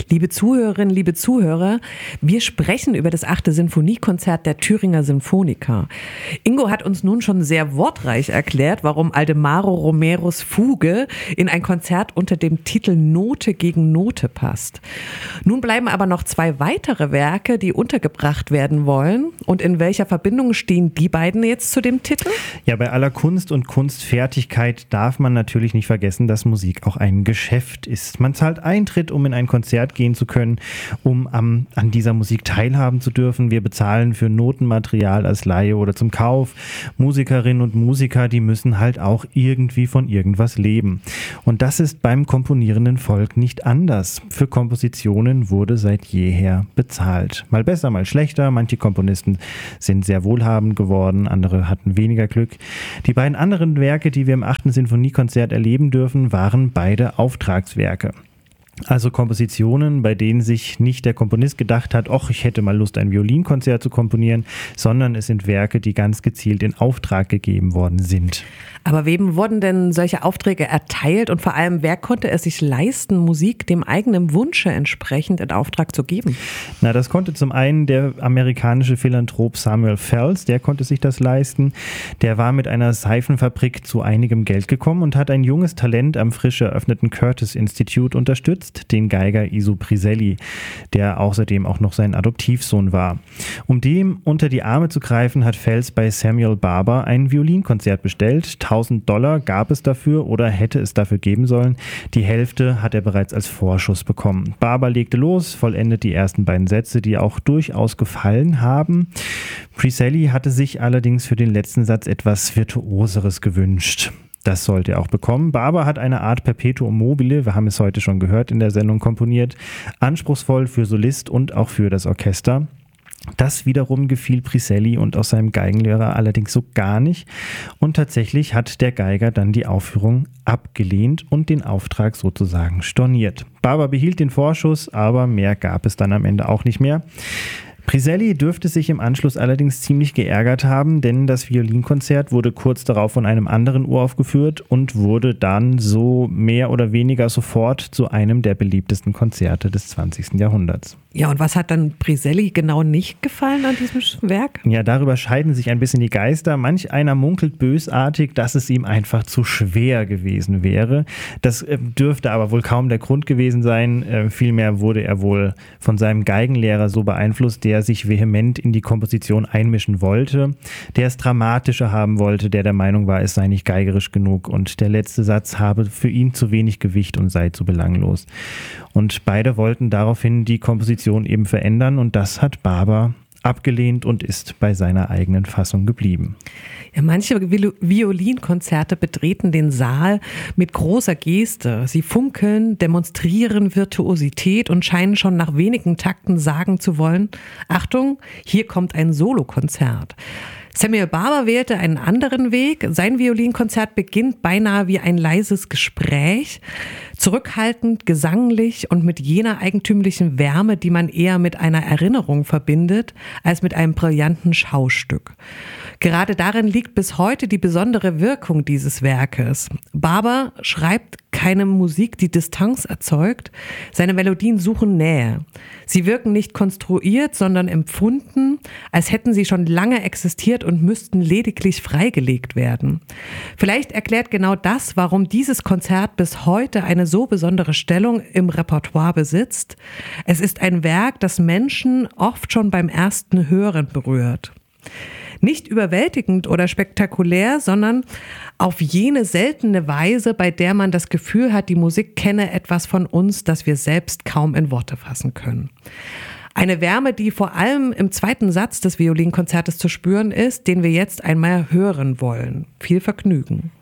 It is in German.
Liebe Zuhörerinnen, liebe Zuhörer, wir sprechen über das 8. Sinfoniekonzert der Thüringer Sinfoniker. Ingo hat uns nun schon sehr wortreich erklärt, warum Aldemaro Romeros Fuge in ein Konzert unter dem Titel Note gegen Note passt. Nun bleiben aber noch 2 weitere Werke, die untergebracht werden wollen. Und in welcher Verbindung stehen die beiden jetzt zu dem Titel? Ja, bei aller Kunst und Kunstfertigkeit darf man natürlich nicht vergessen, dass Musik auch ein Geschäft ist. Man zahlt Eintritt, um in ein Konzert gehen zu können, um an dieser Musik teilhaben zu dürfen. Wir bezahlen für Notenmaterial als Leihe oder zum Kauf. Musikerinnen und Musiker, die müssen halt auch irgendwie von irgendwas leben. Und das ist beim komponierenden Volk nicht anders. Für Kompositionen wurde seit jeher bezahlt. Mal besser, mal schlechter. Manche Komponisten sind sehr wohlhabend geworden, andere hatten weniger Glück. Die beiden anderen Werke, die wir im 8. Sinfoniekonzert erleben dürfen, waren beide Auftragswerke. Also Kompositionen, bei denen sich nicht der Komponist gedacht hat, ach, ich hätte mal Lust, ein Violinkonzert zu komponieren, sondern es sind Werke, die ganz gezielt in Auftrag gegeben worden sind. Aber wem wurden denn solche Aufträge erteilt und vor allem, wer konnte es sich leisten, Musik dem eigenen Wunsche entsprechend in Auftrag zu geben? Na, das konnte zum einen der amerikanische Philanthrop Samuel Fells, der konnte sich das leisten. Der war mit einer Seifenfabrik zu einigem Geld gekommen und hat ein junges Talent am frisch eröffneten Curtis Institute unterstützt, den Geiger Iso Priselli, der außerdem auch noch sein Adoptivsohn war. Um dem unter die Arme zu greifen, hat Fells bei Samuel Barber ein Violinkonzert bestellt. $1.000 gab es dafür oder hätte es dafür geben sollen. Die Hälfte hat er bereits als Vorschuss bekommen. Barber legte los, vollendet die ersten beiden Sätze, die auch durchaus gefallen haben. Priselli hatte sich allerdings für den letzten Satz etwas Virtuoseres gewünscht. Das sollte er auch bekommen. Barber hat eine Art Perpetuum mobile, wir haben es heute schon gehört in der Sendung, komponiert. Anspruchsvoll für Solist und auch für das Orchester. Das wiederum gefiel Priselli und auch seinem Geigenlehrer allerdings so gar nicht. Und tatsächlich hat der Geiger dann die Aufführung abgelehnt und den Auftrag sozusagen storniert. Barber behielt den Vorschuss, aber mehr gab es dann am Ende auch nicht mehr. Priselli dürfte sich im Anschluss allerdings ziemlich geärgert haben, denn das Violinkonzert wurde kurz darauf von einem anderen uraufgeführt und wurde dann so mehr oder weniger sofort zu einem der beliebtesten Konzerte des 20. Jahrhunderts. Ja, und was hat dann Priselli genau nicht gefallen an diesem Werk? Ja, darüber scheiden sich ein bisschen die Geister. Manch einer munkelt bösartig, dass es ihm einfach zu schwer gewesen wäre. Das dürfte aber wohl kaum der Grund gewesen sein. Vielmehr wurde er wohl von seinem Geigenlehrer so beeinflusst, der sich vehement in die Komposition einmischen wollte, der es dramatischer haben wollte, der Meinung war, es sei nicht geigerisch genug und der letzte Satz habe für ihn zu wenig Gewicht und sei zu belanglos. Und beide wollten daraufhin die Komposition eben verändern und das hat Barber abgelehnt und ist bei seiner eigenen Fassung geblieben. Ja, manche Violinkonzerte betreten den Saal mit großer Geste. Sie funkeln, demonstrieren Virtuosität und scheinen schon nach wenigen Takten sagen zu wollen: Achtung, hier kommt ein Solokonzert. Samuel Barber wählte einen anderen Weg. Sein Violinkonzert beginnt beinahe wie ein leises Gespräch, zurückhaltend, gesanglich und mit jener eigentümlichen Wärme, die man eher mit einer Erinnerung verbindet, als mit einem brillanten Schaustück. Gerade darin liegt bis heute die besondere Wirkung dieses Werkes. Barber schreibt keine Musik, die Distanz erzeugt. Seine Melodien suchen Nähe. Sie wirken nicht konstruiert, sondern empfunden, als hätten sie schon lange existiert und müssten lediglich freigelegt werden. Vielleicht erklärt genau das, warum dieses Konzert bis heute eine so besondere Stellung im Repertoire besitzt. Es ist ein Werk, das Menschen oft schon beim ersten Hören berührt. Nicht überwältigend oder spektakulär, sondern auf jene seltene Weise, bei der man das Gefühl hat, die Musik kenne etwas von uns, das wir selbst kaum in Worte fassen können. Eine Wärme, die vor allem im zweiten Satz des Violinkonzertes zu spüren ist, den wir jetzt einmal hören wollen. Viel Vergnügen.